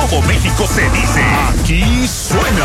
todo México se dice. Aquí suena.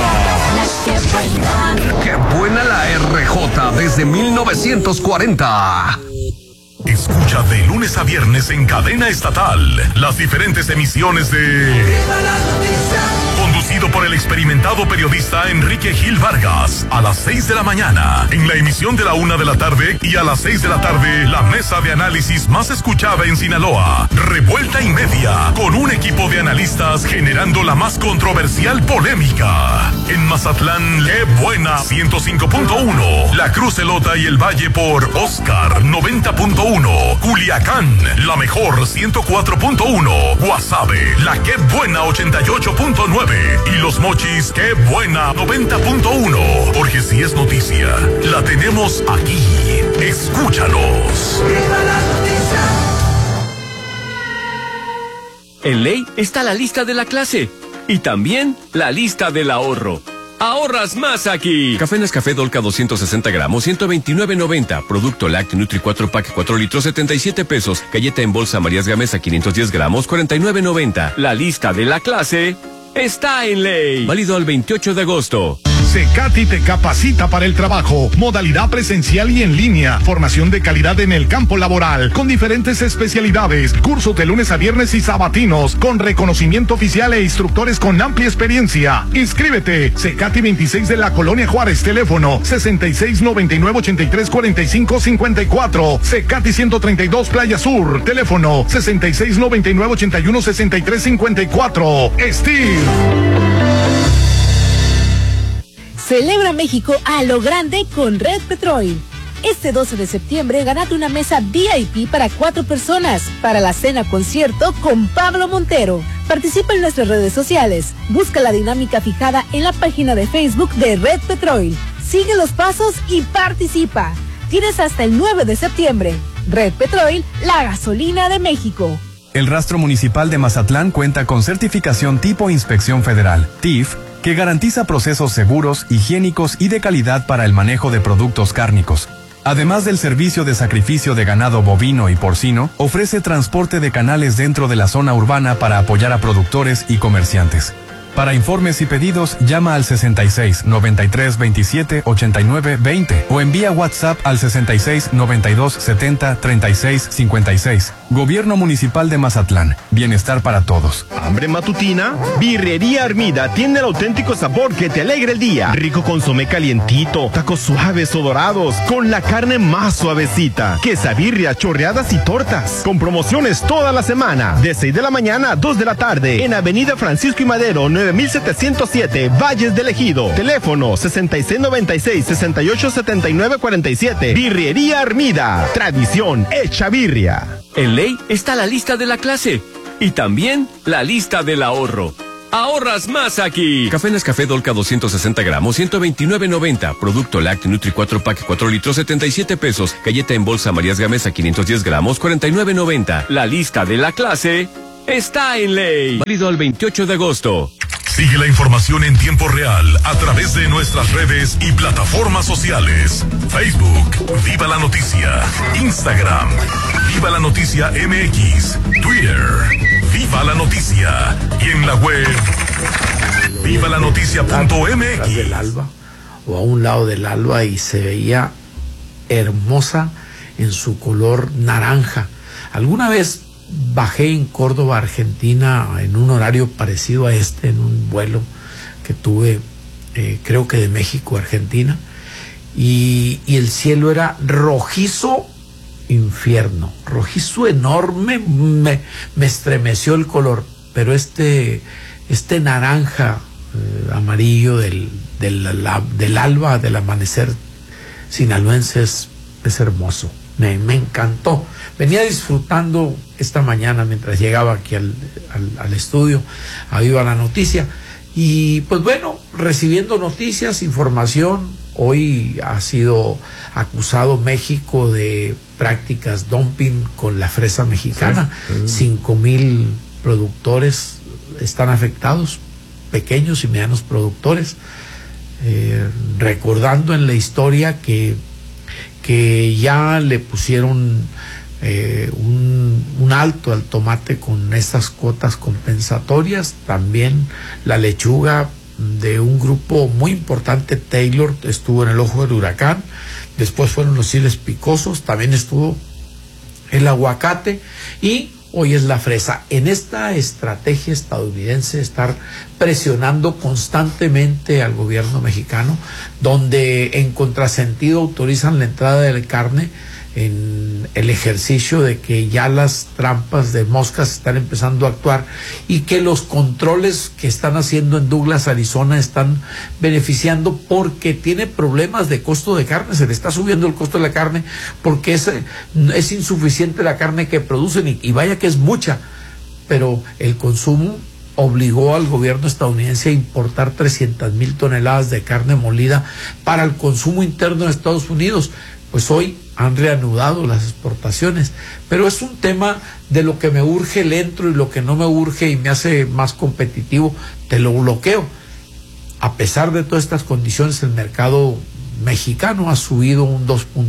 ¡Qué buena la RJ desde 1940! Escucha de lunes a viernes en cadena estatal las diferentes emisiones de... Conducido por el experimentado periodista Enrique Gil Vargas, a las 6 de la mañana, en la emisión de la 1 de la tarde, y a las 6 de la tarde, la mesa de análisis más escuchada en Sinaloa, Revuelta y Media, con un equipo de analistas generando la más controversial polémica. En Mazatlán, qué buena 105.1, La Cruz Elota y el Valle por Oscar 90.1, Culiacán, la mejor 104.1, Guasave, la qué buena 88.9 y Los Mochis, qué buena 90.1, porque si es noticia, la tenemos aquí. Escúchanos. En ley está la lista de la clase y también la lista del ahorro. ¡Ahorras más aquí! Café Nescafé Dolca 260 gramos, 129.90. Producto Lácteo Nutri 4 Pack 4 litros, 77 pesos. Galleta en bolsa Marías Gamesa 510 gramos, 49.90. La lista de la clase está en ley. Válido al 28 de agosto. Secati te capacita para el trabajo, modalidad presencial y en línea, formación de calidad en el campo laboral, con diferentes especialidades, cursos de lunes a viernes y sabatinos, con reconocimiento oficial e instructores con amplia experiencia. Inscríbete, Secati 26 de la Colonia Juárez, teléfono 6699-834554, Secati 132 Playa Sur, teléfono 6699-816354. Steve. Celebra México a lo grande con Red Petrol. Este 12 de septiembre gánate una mesa VIP para 4 personas para la cena concierto con Pablo Montero. Participa en nuestras redes sociales. Busca la dinámica fijada en la página de Facebook de Red Petrol. Sigue los pasos y participa. Tienes hasta el 9 de septiembre. Red Petrol, la gasolina de México. El Rastro Municipal de Mazatlán cuenta con certificación tipo Inspección Federal, TIF, que garantiza procesos seguros, higiénicos y de calidad para el manejo de productos cárnicos. Además del servicio de sacrificio de ganado bovino y porcino, ofrece transporte de canales dentro de la zona urbana para apoyar a productores y comerciantes. Para informes y pedidos, llama al 66 93 27 89 20 o envía WhatsApp al 66 92 70 36 56. Gobierno Municipal de Mazatlán. Bienestar para todos. ¿Hambre matutina? Birrería Armida tiene el auténtico sabor que te alegra el día. Rico consomé calientito, tacos suaves o dorados, con la carne más suavecita, quesabirria, chorreadas y tortas. Con promociones toda la semana, de 6 de la mañana a 2 de la tarde, en Avenida Francisco y Madero, 9707, Valles del Ejido. Teléfono 6696-687947. Birrería Armida. Tradición hecha birria. En ley está la lista de la clase y también la lista del ahorro. ¡Ahorras más aquí! Café Nescafé Dolca 260 gramos, 129.90. Producto Lácteo Nutri 4 Pack 4 litros, 77 pesos. Galleta en bolsa Marías Gamesa 510 gramos, 49.90. La lista de la clase está en ley. Válido al 28 de agosto. Sigue la información en tiempo real a través de nuestras redes y plataformas sociales. Facebook, Viva la Noticia. Instagram, Viva la Noticia MX. Twitter, Viva la Noticia. Y en la web, vivalanoticia.mx. Del alba, o a un lado del alba, y se veía hermosa en su color naranja. Alguna vez bajé en Córdoba, Argentina, en un horario parecido a este, en un vuelo que tuve, creo que de México a Argentina, y el cielo era rojizo infierno, rojizo enorme. Me estremeció el color, pero este naranja amarillo del alba, del amanecer sinaloense es hermoso. Me encantó. Venía disfrutando esta mañana mientras llegaba aquí al estudio a Viva la Noticia, y pues bueno, recibiendo noticias, información. Hoy ha sido acusado México de prácticas dumping con la fresa mexicana. 5,000 productores están afectados, pequeños y medianos productores, recordando en la historia que ya le pusieron un alto al tomate con estas cuotas compensatorias. También la lechuga de un grupo muy importante, Taylor, estuvo en el ojo del huracán. Después fueron los chiles picosos, también estuvo el aguacate y hoy es la fresa. En esta estrategia estadounidense, estar presionando constantemente al gobierno mexicano, donde en contrasentido autorizan la entrada de la carne, en el ejercicio de que ya las trampas de moscas están empezando a actuar y que los controles que están haciendo en Douglas, Arizona, están beneficiando porque tiene problemas de costo de carne, se le está subiendo el costo de la carne porque es insuficiente la carne que producen y vaya que es mucha, pero el consumo obligó al gobierno estadounidense a importar 300,000 toneladas de carne molida para el consumo interno de Estados Unidos. Pues hoy han reanudado las exportaciones, pero es un tema de lo que me urge le entro y lo que no me urge y me hace más competitivo, te lo bloqueo. A pesar de todas estas condiciones, el mercado mexicano ha subido un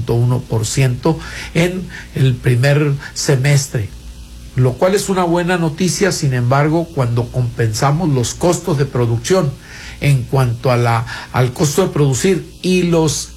2.1% en el primer semestre, lo cual es una buena noticia. Sin embargo, cuando compensamos los costos de producción en cuanto a al costo de producir y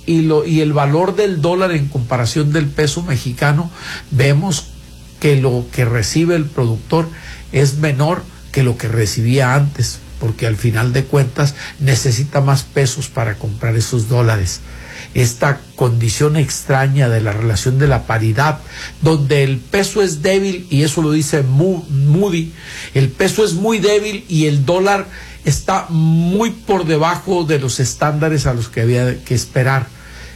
el valor del dólar en comparación del peso mexicano, vemos que lo que recibe el productor es menor que lo que recibía antes, porque al final de cuentas necesita más pesos para comprar esos dólares. Esta condición extraña de la relación de la paridad, donde el peso es débil, y eso lo dice Moody, el peso es muy débil y el dólar está muy por debajo de los estándares a los que había que esperar.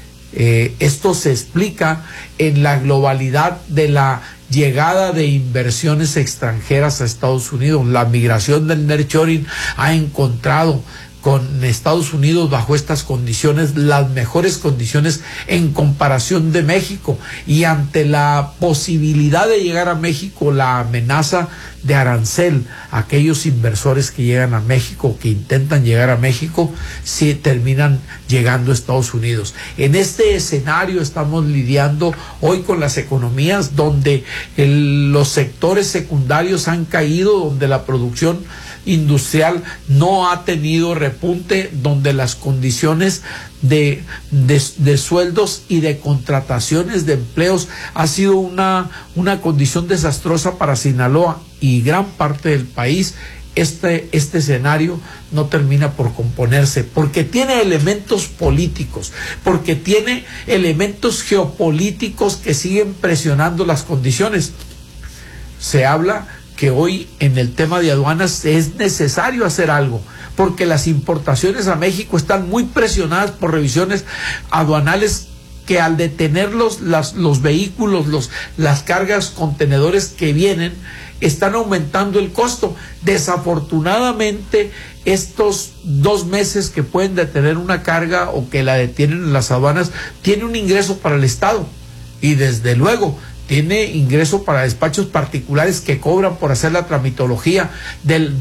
Esto se explica en la globalidad de la llegada de inversiones extranjeras a Estados Unidos. La migración del nearshoring ha encontrado con Estados Unidos bajo estas condiciones las mejores condiciones en comparación de México, y ante la posibilidad de llegar a México, la amenaza de arancel, aquellos inversores que llegan a México, que intentan llegar a México, sí terminan llegando a Estados Unidos. En este escenario estamos lidiando hoy con las economías donde los sectores secundarios han caído, donde la producción industrial no ha tenido repunte, donde las condiciones de sueldos y de contrataciones de empleos ha sido una condición desastrosa para Sinaloa y gran parte del país. Este escenario no termina por componerse porque tiene elementos políticos, porque tiene elementos geopolíticos que siguen presionando las condiciones. Se habla que hoy en el tema de aduanas es necesario hacer algo, porque las importaciones a México están muy presionadas por revisiones aduanales que al detener los vehículos, las cargas, contenedores que vienen, están aumentando el costo. Desafortunadamente, estos 2 meses que pueden detener una carga o que la detienen en las aduanas, tiene un ingreso para el Estado, y desde luego tiene ingreso para despachos particulares que cobran por hacer la tramitología del